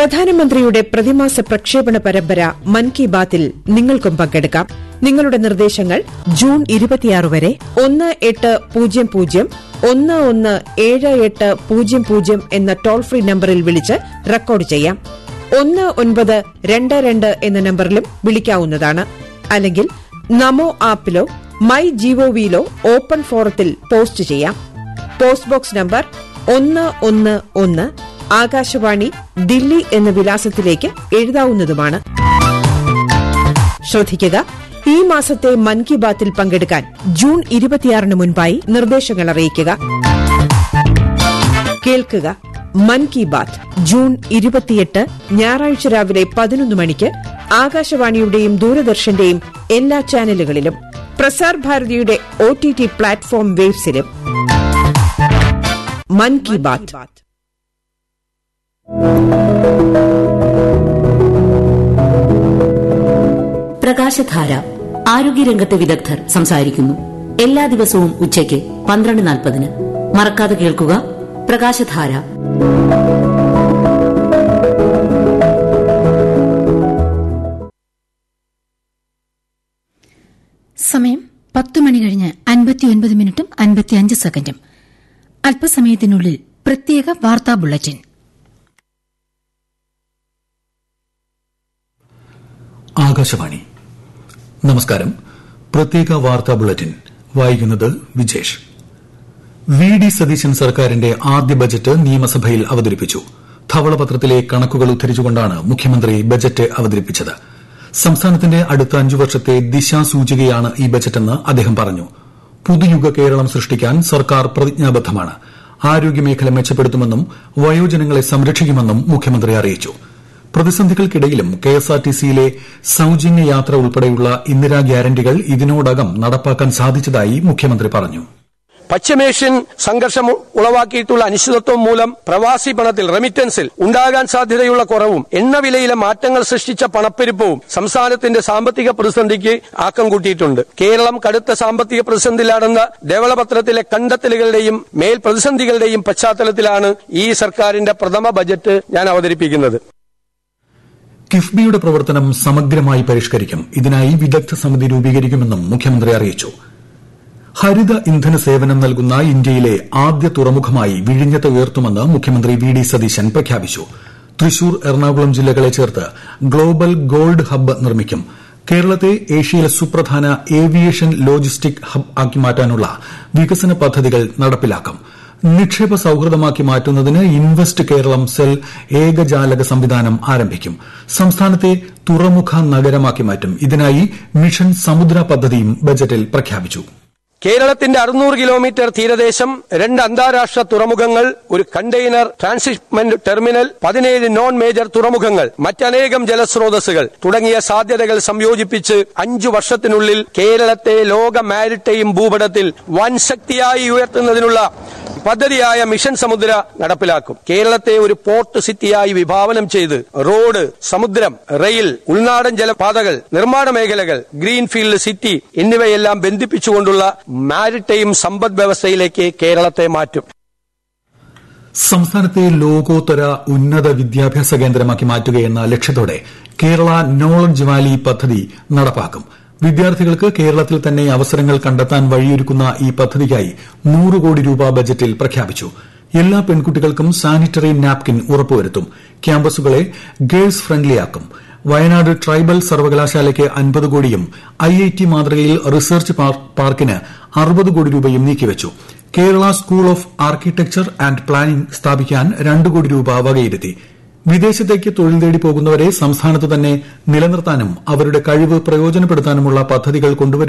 പ്രധാനമന്ത്രിയുടെ പ്രതിമാസ പ്രക്ഷേപണ പരമ്പര മൻ കി ബാത്തിൽ നിങ്ങൾക്കും പങ്കെടുക്കാം. നിങ്ങളുടെ നിർദ്ദേശങ്ങൾ ജൂൺ 26 വരെ 1800-117800 എന്ന ടോൾ ഫ്രീ നമ്പറിൽ വിളിച്ച് റെക്കോർഡ് ചെയ്യാം. 1922 എന്ന നമ്പറിലും വിളിക്കാവുന്നതാണ്. അല്ലെങ്കിൽ നമോ ആപ്പിലോ മൈ ജിഒവിയിലോ ഓപ്പൺ ഫോറത്തിൽ പോസ്റ്റ് ചെയ്യാം. Post box number 111 Akashvani, Delhi എന്ന വിലാസത്തിലേക്ക് എഴുതാവുന്നതുമാണ്. ശ്രദ്ധിക്കുക, ഈ മാസത്തെ മൻ കി ബാത്തിൽ പങ്കെടുക്കാൻ ജൂൺ 26 മുൻപായി നിർദ്ദേശങ്ങൾ അറിയിക്കുക. കേൾക്കുക, മൻ കി ബാത്ത് ജൂൺ 28 ഞായറാഴ്ച രാവിലെ 11 മണിക്ക് ആകാശവാണിയുടെയും ദൂരദർശന്റെയും എല്ലാ ചാനലുകളിലും പ്രസാർ ഭാരതിയുടെ OTT പ്ലാറ്റ്ഫോം വേവ്സിലും. മൻ കി ബാത്ത്. പ്രകാശധാര. ആരോഗ്യരംഗത്തെ വിദഗ്ധർ സംസാരിക്കുന്നു. എല്ലാ ദിവസവും ഉച്ചയ്ക്ക് 12:40. മറക്കാതെ കേൾക്കുക പ്രകാശധാര. സമയം 10 മണി കഴിഞ്ഞ് 59 മിനിറ്റും 55 സെക്കൻഡും. അല്പസമയത്തിനുള്ളിൽ പ്രത്യേക വാർത്താ ബുള്ളറ്റിൻ. ആകാശവാണി. നമസ്കാരം. പ്രത്യേക വാർത്താ ബുള്ളറ്റിൻ വായിക്കുന്നത് വിജേഷ്. വി.ഡി. സതീശൻ സർക്കാരിന്റെ ആദ്യ ബജറ്റ് നിയമസഭയിൽ അവതരിപ്പിച്ചു. ധവളപത്രത്തിലെ കണക്കുകൾ ഉദ്ധരിച്ചുകൊണ്ടാണ് മുഖ്യമന്ത്രി ബജറ്റ് അവതരിപ്പിച്ചത്. സംസ്ഥാനത്തിന്റെ അടുത്ത 5 വർഷത്തെ ദിശാസൂചികയാണ് ഈ ബജറ്റെന്ന് അദ്ദേഹം പറഞ്ഞു. പുതുയുഗ കേരളം സൃഷ്ടിക്കാൻ സർക്കാർ പ്രതിജ്ഞാബദ്ധമാണ്. ആരോഗ്യമേഖല മെച്ചപ്പെടുത്തുമെന്നും വയോജനങ്ങളെ സംരക്ഷിക്കുമെന്നും മുഖ്യമന്ത്രി അറിയിച്ചു. പ്രതിസന്ധികൾക്കിടയിലും കെഎസ്ആർടിസിയിലെ സൌജന്യ യാത്ര ഉൾപ്പെടെയുള്ള ഇന്ദിരാ ഗ്യാരണ്ടികൾ ഇതിനോടകം നടപ്പാക്കാൻ സാധിച്ചതായി മുഖ്യമന്ത്രി പറഞ്ഞു. പശ്ചിമേഷ്യൻ സംഘർഷം ഉളവാക്കിയിട്ടുള്ള അനിശ്ചിതത്വം മൂലം പ്രവാസി പണത്തിൽ റെമിറ്റൻസിൽ ഉണ്ടാകാൻ സാധ്യതയുള്ള കുറവും എണ്ണവിലയിലെ മാറ്റങ്ങൾ സൃഷ്ടിച്ച പണപ്പെരുപ്പവും സംസ്ഥാനത്തിന്റെ സാമ്പത്തിക പ്രതിസന്ധിക്ക് ആക്കം കൂട്ടിയിട്ടുണ്ട്. കേരളം കടുത്ത സാമ്പത്തിക പ്രതിസന്ധിയിലാണെന്ന ധവളപത്രത്തിലെ കണ്ടെത്തലുകളുടെയും മേൽ പ്രതിസന്ധികളുടെയും പശ്ചാത്തലത്തിലാണ് ഈ സർക്കാരിന്റെ പ്രഥമ ബജറ്റ് ഞാൻ അവതരിപ്പിക്കുന്നത്. കിഫ്ബിയുടെ പ്രവർത്തനം സമഗ്രമായി പരിഷ്കരിക്കും. ഇതിനായി വിദഗ്ധ സമിതി രൂപീകരിക്കുമെന്നും മുഖ്യമന്ത്രി അറിയിച്ചു. ഹരിത ഇന്ധന സേവനം നൽകുന്ന ഇന്ത്യയിലെ ആദ്യ തുറമുഖമായി വിഴിഞ്ഞത്തെ ഉയർത്തുമെന്ന് മുഖ്യമന്ത്രി വി.ഡി. സതീശൻ പ്രഖ്യാപിച്ചു. തൃശൂർ, എറണാകുളം ജില്ലകളെ ചേർത്ത് ഗ്ലോബൽ ഗോൾഡ് ഹബ്ബ് നിർമ്മിക്കും. കേരളത്തെ ഏഷ്യയിലെ സുപ്രധാന ഏവിയേഷൻ ലോജിസ്റ്റിക് ഹബ് ആക്കി മാറ്റാനുള്ള വികസന പദ്ധതികൾ നടപ്പിലാക്കും. നിക്ഷേപ സൌഹൃദമാക്കി മാറ്റുന്നതിന് ഇൻവെസ്റ്റ് കേരളം സെൽ ഏകജാലക സംവിധാനം ആരംഭിക്കും. സംസ്ഥാനത്തെ തുറമുഖ നഗരമാക്കി മാറ്റും. ഇതിനായി മിഷൻ സമുദ്ര പദ്ധതിയും ബജറ്റിൽ പ്രഖ്യാപിച്ചു. കേരളത്തിന്റെ 600 കിലോമീറ്റർ തീരദേശം, 2 അന്താരാഷ്ട്ര തുറമുഖങ്ങൾ, ഒരു container transshipment terminal, 17 non major തുറമുഖങ്ങൾ, മറ്റനേകം ജലസ്രോതസ്സുകൾ തുടങ്ങിയ സാധ്യതകൾ സംയോജിപ്പിച്ച് 5 വർഷത്തിനുള്ളിൽ കേരളത്തെ ലോക മാരിടൈം ഭൂപടത്തിൽ വൻ ശക്തിയായി ഉയർത്തുന്നതിനുള്ള പദ്ധതിയായ മിഷൻ സമുദ്ര നടപ്പിലാക്കും. കേരളത്തെ ഒരു പോർട്ട് സിറ്റിയായി വിഭാവനം ചെയ്ത് റോഡ്, സമുദ്രം, റെയിൽ, ഉൾനാടൻ ജലപാതകൾ, നിർമ്മാണ മേഖലകൾ, ഗ്രീൻഫീൽഡ് സിറ്റി എന്നിവയെല്ലാം ബന്ധിപ്പിച്ചുകൊണ്ടുള്ള മാരിടൈം സമ്പദ് വ്യവസ്ഥയിലേക്ക് കേരളത്തെ മാറ്റും. സംസ്ഥാനത്തെ ലോകോത്തര ഉന്നത വിദ്യാഭ്യാസ കേന്ദ്രമാക്കി മാറ്റുകയെന്ന ലക്ഷ്യത്തോടെ കേരള നോളജ് വാലി പദ്ധതി നടപ്പാക്കും. വിദ്യാർത്ഥികൾക്ക് കേരളത്തിൽ തന്നെ അവസരങ്ങൾ കണ്ടെത്താൻ വഴിയൊരുക്കുന്ന ഈ പദ്ധതിക്കായി 100 കോടി രൂപ ബജറ്റിൽ പ്രഖ്യാപിച്ചു. എല്ലാ പെൺകുട്ടികൾക്കും sanitary napkin ഉറപ്പുവരുത്തും. ക്യാമ്പസുകളെ girls ഫ്രണ്ട്ലിയാക്കും. Wayanad tribal സർവകലാശാലയ്ക്ക് 50 കോടിയും IIT മാതൃകയിൽ റിസർച്ച് പാർക്കിന് 60 കോടി രൂപയും നീക്കിവച്ചു. Kerala school of architecture and planning സ്ഥാപിക്കാൻ 2 കോടി രൂപ വകയിരുത്തി. വിദേശത്തേക്ക് തൊഴിൽ തേടി പോകുന്നവരെ സംസ്ഥാനത്ത് തന്നെ നിലനിർത്താനും അവരുടെ കഴിവ് പ്രയോജനപ്പെടുത്താനുമുള്ള പദ്ധതികൾ കൊണ്ടുവരും.